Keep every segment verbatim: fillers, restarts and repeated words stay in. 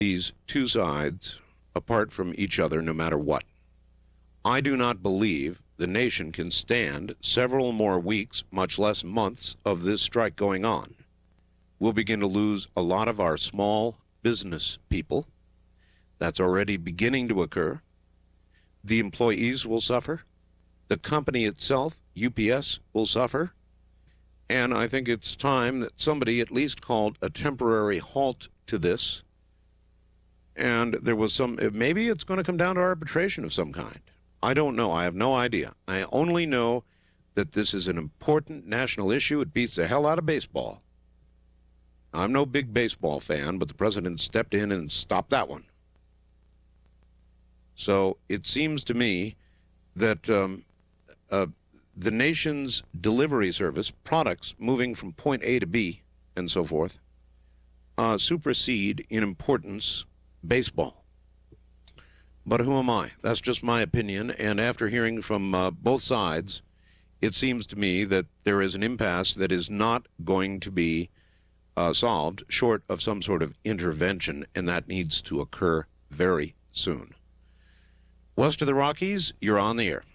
these two sides apart from each other no matter what. I do not believe the nation can stand several more weeks, much less months, of this strike going on. We'll begin to lose a lot of our small business people. That's already beginning to occur. The employees will suffer. The company itself, U P S, will suffer. And I think it's time that somebody at least called a temporary halt to this. And there was some, maybe it's going to come down to arbitration of some kind. I don't know. I have no idea. I only know that this is an important national issue. It beats the hell out of baseball. I'm no big baseball fan, but the president stepped in and stopped that one. So it seems to me that um, uh, the nation's delivery service, products moving from point A to B and so forth, uh, supersede in importance baseball. But who am I? That's just my opinion, and after hearing from uh, both sides, it seems to me that there is an impasse that is not going to be uh, solved short of some sort of intervention, and that needs to occur very soon. West of the Rockies, you're on the air.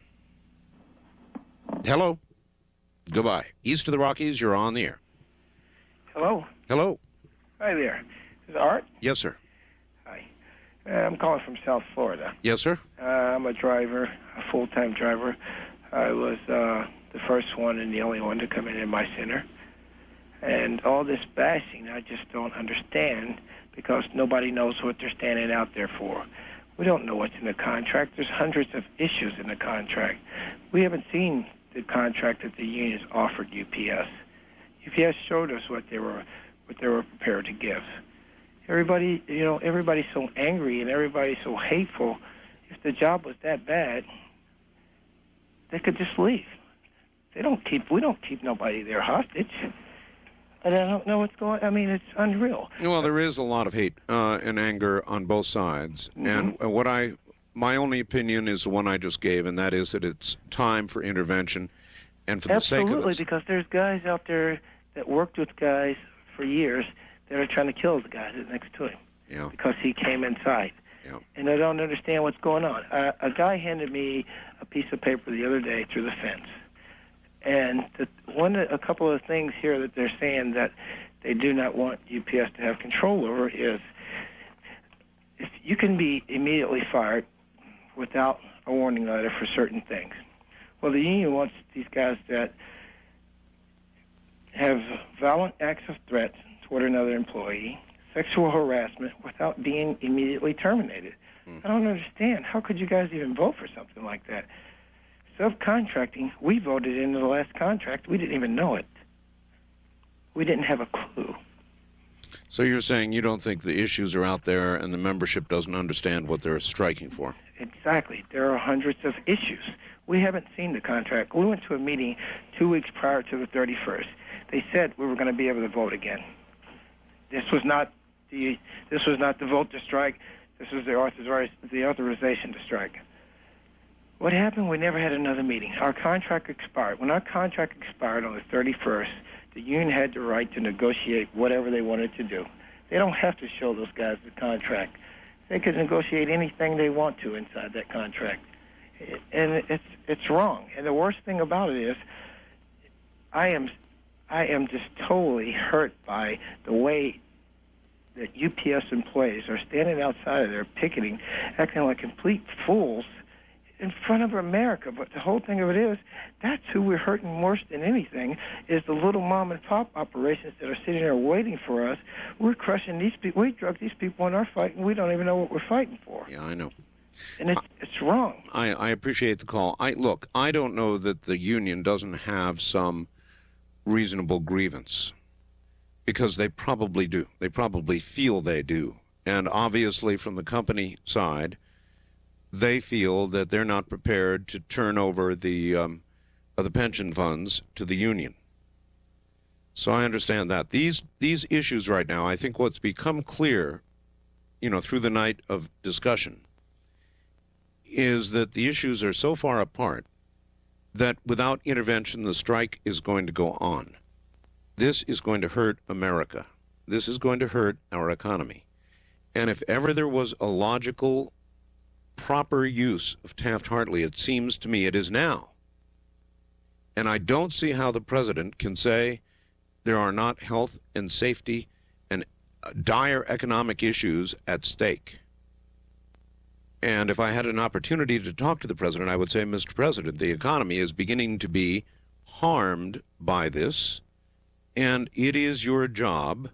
Hello. Goodbye. East of the Rockies, you're on the air. Hello. Hello. Hi there. Is it Art? Yes, sir. Hi. Uh, I'm calling from South Florida. Yes, sir. Uh, I'm a driver, a full-time driver. I was uh, the first one and the only one to come in in my center. And all this bashing, I just don't understand because nobody knows what they're standing out there for. We don't know what's in the contract. There's hundreds of issues in the contract. We haven't seen the contract that the unions offered U P S. U P S showed us what they were what they were prepared to give. Everybody, you know, everybody's so angry and everybody's so hateful. If the job was that bad, they could just leave. They don't keep. We don't keep nobody there hostage. And I don't know what's going. I mean, it's unreal. Well, there is a lot of hate uh, and anger on both sides, mm-hmm. and what I, my only opinion is the one I just gave, and that is that it's time for intervention, and for the Absolutely, sake of this. because there's guys out there that worked with guys for years that are trying to kill the guy that's next to him. Yeah. Because he came inside. Yeah. And I don't understand what's going on. Uh, a guy handed me a piece of paper the other day through the fence. And the, one, a couple of things here that they're saying that they do not want U P S to have control over is if you can be immediately fired without a warning letter for certain things. Well, the union wants these guys that have violent acts of threats toward another employee, sexual harassment, without being immediately terminated. Mm. I don't understand. How could you guys even vote for something like that? Subcontracting, we voted into the last contract. We didn't even know it. We didn't have a clue. So you're saying you don't think the issues are out there and the membership doesn't understand what they're striking for? Exactly. There are hundreds of issues. We haven't seen the contract. We went to a meeting two weeks prior to the thirty-first. They said we were going to be able to vote again. This was not the this was not the vote to strike. This was the authoriz the authorization to strike. What happened? We never had another meeting. Our contract expired. When our contract expired on the thirty-first, the union had the right to negotiate whatever they wanted to do. They don't have to show those guys the contract. They could negotiate anything they want to inside that contract. And it's it's wrong. And the worst thing about it is I am I am just totally hurt by the way that U P S employees are standing outside of there picketing, acting like complete fools in front of America. But the whole thing of it is, that's who we're hurting worse than anything, is the little mom and pop operations that are sitting there waiting for us. We're crushing these people. We drug these people in our fight, and we don't even know what we're fighting for. Yeah, I know. And it's, it's wrong. I, I appreciate the call. I Look, I don't know that the union doesn't have some reasonable grievance, because they probably do. They probably feel they do. And obviously from the company side, they feel that they're not prepared to turn over the um, uh, the pension funds to the union. So I understand that. These these issues right now, I think what's become clear, you know, through the night of discussion, is that the issues are so far apart that without intervention, the strike is going to go on. This is going to hurt America. This is going to hurt our economy. And if ever there was a logical, proper use of Taft-Hartley, it seems to me it is now. And I don't see how the president can say there are not health and safety and dire economic issues at stake. And if I had an opportunity to talk to the president, I would say, Mister President, the economy is beginning to be harmed by this, and it is your job,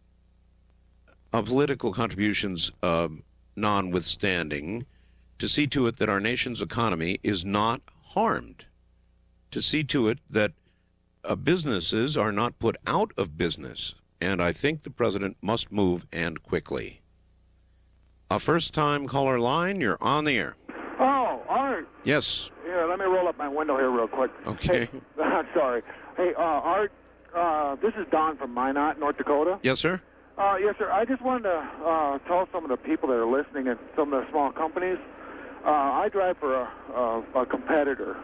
of political contributions uh, notwithstanding, to see to it that our nation's economy is not harmed, to see to it that uh, businesses are not put out of business. And I think the president must move, and quickly. A first-time caller line, you're on the air. Oh, Art. Yes. Yeah, let me roll up my window here real quick. Okay. Hey, I'm sorry. Hey, uh, Art, uh, this is Don from Minot, North Dakota. Yes, sir? Uh, yes, sir. I just wanted to uh, tell some of the people that are listening and some of the small companies. Uh, I drive for a, a, a competitor,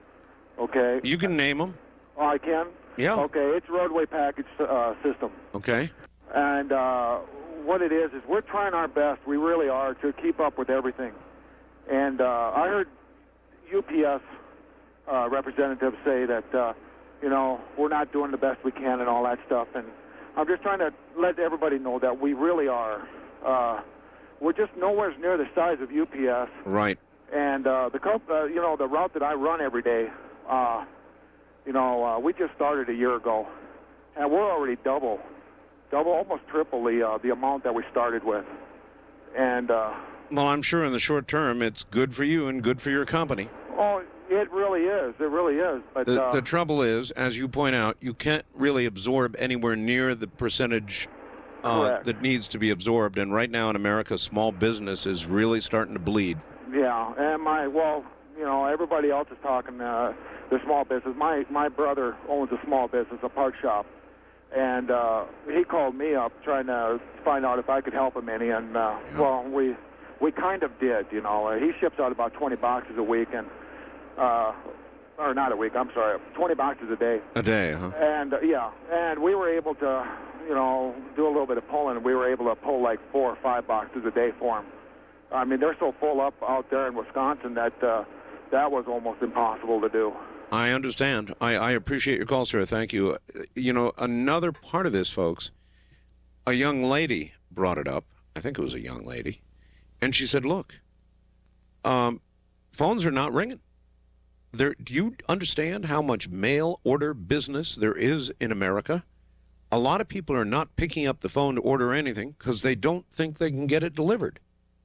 okay? You can name them. Oh, I can? Yeah. Okay, it's Roadway Package uh, System. Okay. And uh, what it is is we're trying our best, we really are, to keep up with everything. And uh, I heard U P S uh, representatives say that, uh, you know, we're not doing the best we can and all that stuff. And I'm just trying to let everybody know that we really are. Uh, we're just nowhere near the size of U P S. Right. And uh, the comp- uh, you know, the route that I run every day, uh, you know, uh, we just started a year ago, and we're already double, double, almost triple the uh, the amount that we started with. And uh, well, I'm sure in the short term it's good for you and good for your company. oh, it really is. It really is. But The, uh, the trouble is, as you point out, you can't really absorb anywhere near the percentage uh, Correct. that needs to be absorbed. And right now in America, small business is really starting to bleed. yeah, and my well, you know, everybody else is talking uh, the small business. My my brother owns a small business, a part shop, and uh, he called me up trying to find out if I could help him any. And uh, Yeah. well, we we kind of did. You know, uh, he ships out about twenty boxes a week, and uh, or not a week. I'm sorry, twenty boxes a day. A day, huh? And uh, yeah, and we were able to, you know, do a little bit of pulling. We were able to pull like four or five boxes a day for him. I mean, they're so full up out there in Wisconsin that uh, that was almost impossible to do. I understand. I, I appreciate your call, sir. Thank you. You know, another part of this, folks, a young lady brought it up. I think it was a young lady. And she said, look, um, phones are not ringing. There, do you understand how much mail order business there is in America? A lot of people are not picking up the phone to order anything because they don't think they can get it delivered.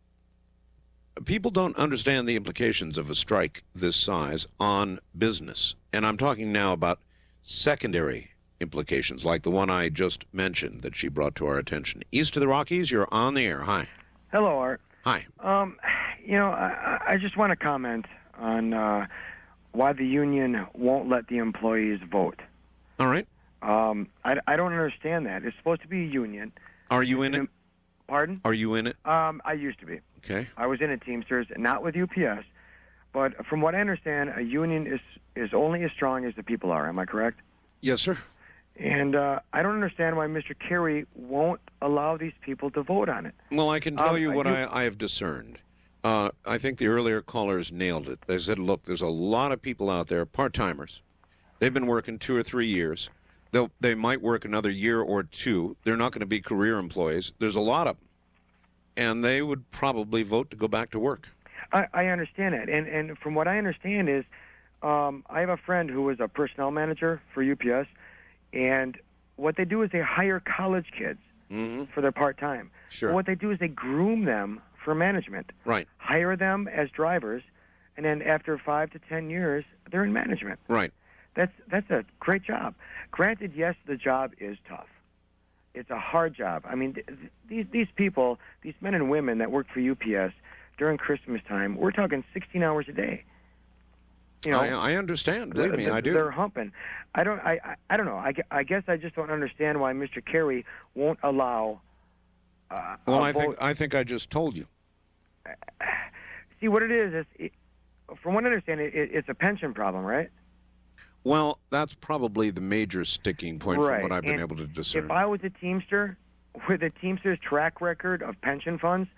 People don't understand the implications of a strike this size on business. And I'm talking now about secondary implications, like the one I just mentioned that she brought to our attention. East of the Rockies, you're on the air. Hi. Hello, Art. Hi. Um, you know, I, I just want to comment on uh, why the union won't let the employees vote. All right. Um, I, I don't understand that. It's supposed to be a union. Are you in it? Pardon? Are you in it? Um, I used to be. Okay. I was in a Teamsters, not with U P S, but from what I understand, a union is is only as strong as the people are. Am I correct? Yes, sir. And uh, I don't understand why Mister Kerry won't allow these people to vote on it. Well, I can tell Um, you what you- I, I have discerned. Uh, I think the earlier callers nailed it. They said, look, there's a lot of people out there, part-timers. They've been working two or three years. They'll, they might work another year or two. They're not going to be career employees. There's a lot of them. And they would probably vote to go back to work. I, I understand that, and and from what I understand is, um, I have a friend who was a personnel manager for U P S, and what they do is they hire college kids Mm-hmm. for their part time. Sure. What they do is they groom them for management. Right. Hire them as drivers, and then after five to ten years, they're in management. Right. That's that's a great job. Granted, yes, the job is tough. It's a hard job. I mean, th- th- these these people, these men and women that work for U P S during Christmas time, we're talking sixteen hours a day. You know, I, I understand. Believe me, th- I do. They're humping. I don't. I. I, I don't know. I, gue- I guess I just don't understand why Mister Kerry won't allow. Uh, Well, a I think vote. I think I just told you. See what it is. Is it, from what I understand, it, it, it's a pension problem, right? Well, that's probably the major sticking point from Right. what I've been And able to discern. If I was a Teamster, with the Teamsters track record of pension funds,